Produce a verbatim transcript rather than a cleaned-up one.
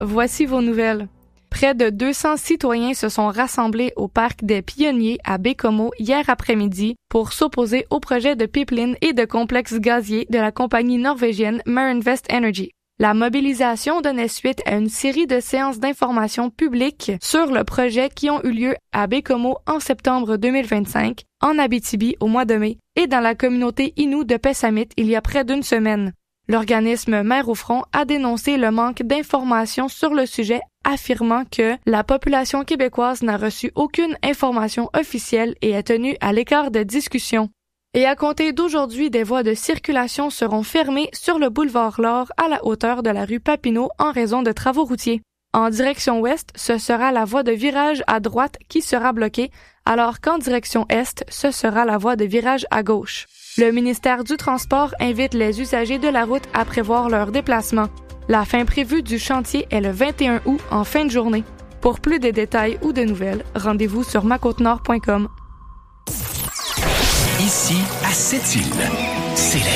Voici vos nouvelles. Près de deux cents citoyens se sont rassemblés au parc des Pionniers à Baie-Comeau hier après-midi pour s'opposer au projet de pipeline et de complexe gazier de la compagnie norvégienne Marinvest Energy. La mobilisation donnait suite à une série de séances d'information publiques sur le projet qui ont eu lieu à Baie-Comeau en septembre deux mille vingt-cinq, en Abitibi au mois de mai et dans la communauté Innu de Pessamit il y a près d'une semaine. L'organisme Mer au front a dénoncé le manque d'informations sur le sujet, affirmant que la population québécoise n'a reçu aucune information officielle et est tenue à l'écart de discussions. Et à compter d'aujourd'hui, des voies de circulation seront fermées sur le boulevard Laure à la hauteur de la rue Papineau en raison de travaux routiers. En direction ouest, ce sera la voie de virage à droite qui sera bloquée, alors qu'en direction est, ce sera la voie de virage à gauche. Le ministère du Transport invite les usagers de la route à prévoir leur déplacement. La fin prévue du chantier est le vingt et un août en fin de journée. Pour plus de détails ou de nouvelles, rendez-vous sur ma côte nord point com. Ici, à Sept-Îles, c'est